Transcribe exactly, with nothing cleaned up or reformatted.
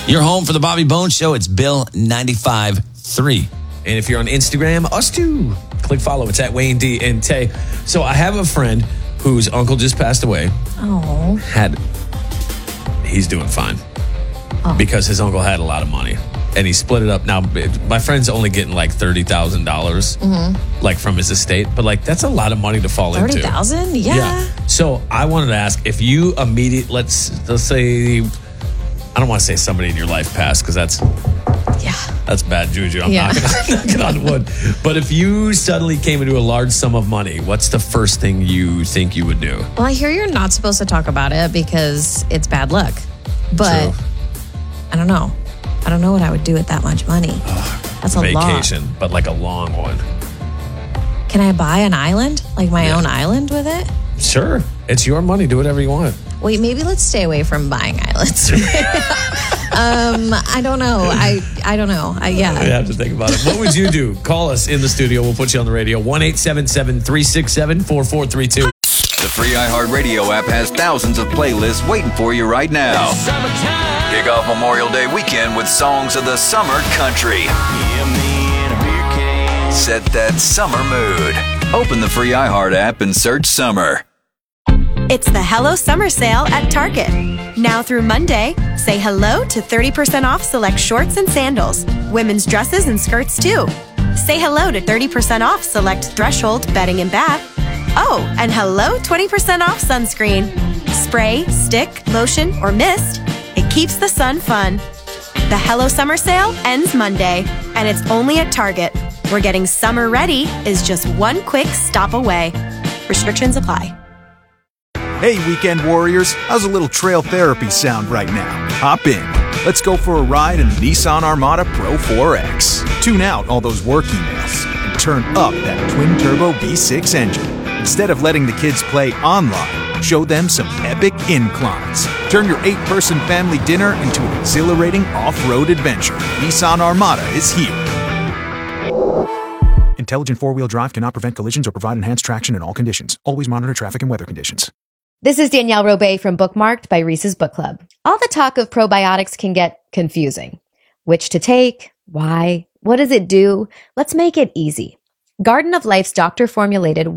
Your home for the Bobby Bones Show. It's Bill ninety-five point three. And if you're on Instagram, us too. Click follow. It's at Wayne D and Tay. So I have a friend whose uncle just passed away. Oh. Had he's doing fine Oh. because his uncle had a lot of money, and he split it up. Now my friend's only getting like thirty thousand dollars, Mm-hmm. like from his estate, but like that's a lot of money to fall into. thirty thousand? Yeah. So I wanted to ask if you immediate let's let's say I don't want to say somebody in your life passed because that's Yeah. that's bad juju. I'm Yeah. not gonna knock it on wood. But if you suddenly came into a large sum of money, what's the first thing you think you would do? Well, I hear you're not supposed to talk about it because it's bad luck. But True. I don't know. I don't know what I would do with that much money. That's a lot. Vacation, but like a long one. Can I buy an island? Like my Yeah. own island with it? Sure. It's your money. Do whatever you want. Wait, maybe let's stay away from buying islands. um, I don't know. I I don't know. I, yeah. I have to think about it. What would you do? Call us in the studio. We'll put you on the radio. one eight seven seven, three six seven, four four three two. The free iHeartRadio app has thousands of playlists waiting for you right now. Kick off Memorial Day weekend with songs of the summer country. Set that summer mood. Open the free iHeart app and search summer. It's the Hello Summer Sale at Target. Now through Monday, say hello to thirty percent off select shorts and sandals, women's dresses and skirts too. Say hello to thirty percent off select Threshold bedding and bath. Oh, and hello twenty percent off sunscreen. Spray, stick, lotion, or mist. It keeps the sun fun. The Hello Summer Sale ends Monday, and it's only at Target, where getting summer ready is just one quick stop away. Restrictions apply. Hey, weekend warriors, how's a little trail therapy sound right now? Hop in. Let's go for a ride in the Nissan Armada Pro four X. Tune out all those work emails and turn up that twin-turbo V six engine. Instead of letting the kids play online, show them some epic inclines. Turn your eight-person family dinner into an exhilarating off-road adventure. Nissan Armada is here. Intelligent four-wheel drive cannot prevent collisions or provide enhanced traction in all conditions. Always monitor traffic and weather conditions. This is Danielle Robay from Bookmarked by Reese's Book Club. All the talk of probiotics can get confusing. Which to take? Why? What does it do? Let's make it easy. Garden of Life's doctor-formulated